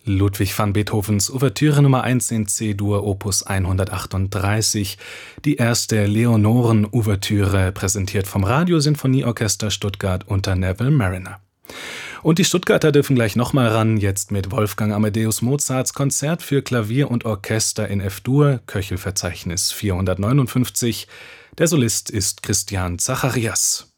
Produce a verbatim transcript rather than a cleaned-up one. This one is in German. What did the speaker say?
Ludwig van Beethovens Ouvertüre Nummer eins in C-Dur Opus hundertachtunddreißig, die erste Leonoren-Ouvertüre, präsentiert vom Radiosinfonieorchester Stuttgart unter Neville Marriner. Und die Stuttgarter dürfen gleich nochmal ran, jetzt mit Wolfgang Amadeus Mozarts Konzert für Klavier und Orchester in F-Dur, Köchelverzeichnis vierhundertneunundfünfzig. Der Solist ist Christian Zacharias.